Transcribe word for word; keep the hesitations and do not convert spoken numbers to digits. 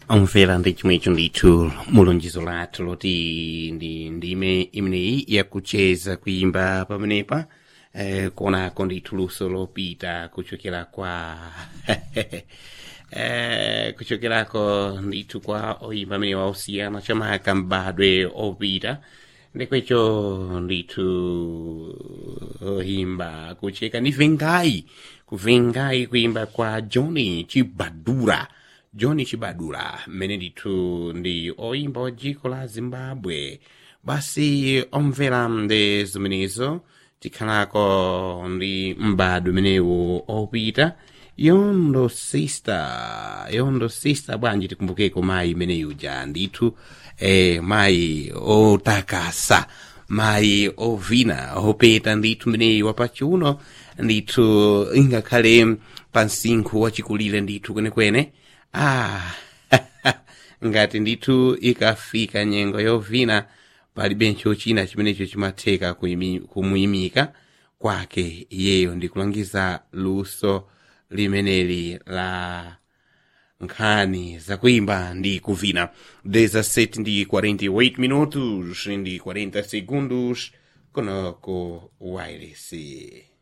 Omvera ndi chimwecho ndithu mulonjezo lathu loti ndi ndime imeneyi yakucheza kuimba pamenepa eh, konako ndithu luso lopita kuchokera kwa eh, kuchokerako ndithu kwa oimba amene wausiyana chamaka mbadwe opita ndikwecho ndithu oimba kucheka ni vengai kuvengai kuimba kwa Johnny Chibadura Johnny Chibadura mmene ndithu ndi oimba wa dziko la Zimbabwe. Basi omvera ndi zimenezo tikhalako ndi mbadwe umenewu opita yondo sister yondo sister bwanji tikumbukeko mayi imeneyuja ndithu eh, mayi otakasa mayi ovina opeta ndithu mmeneyi wapachiuno ndithu ingakhale pansinkhu wachikulire ndithu kwenekwene ah ngati ndithu ikafika nyengo yovina palibe ncho china chimenecho chimatheka kumuyimika kwake iyeyo ndikulangiza luso limeneli la nkhani zakuimba ndi kuvina. dezessete ndi quarenta e oito minutos ndi quarenta segundos konoko wireless.